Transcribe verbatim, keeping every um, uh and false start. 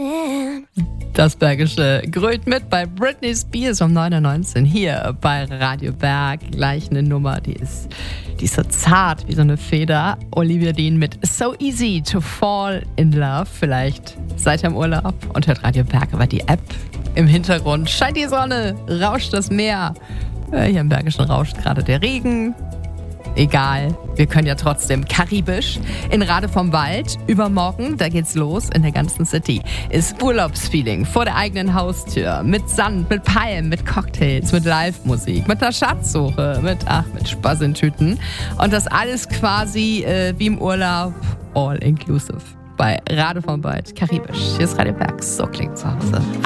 understand. Das Bergische grölt mit bei Britney Spears um neun Uhr neunzehn hier bei Radio Berg. Gleich eine Nummer, die ist, die ist so zart wie so eine Feder. Olivia Dean mit So Easy to Fall in Love. Vielleicht seid ihr im Urlaub und hört Radio Berg über die App. Im Hintergrund scheint die Sonne, rauscht das Meer. Hier im Bergischen rauscht gerade der Regen. Egal, wir können ja trotzdem karibisch in Rade vom Wald. Übermorgen, da geht's los in der ganzen City. Ist Urlaubsfeeling vor der eigenen Haustür. Mit Sand, mit Palmen, mit Cocktails, mit Live-Musik, mit einer Schatzsuche, mit, ach, mit Spaß in Tüten. Und das alles quasi äh, wie im Urlaub, all inclusive. Bei Rade vom Wald, karibisch. Hier ist Radio Berg, so klingt zu Hause.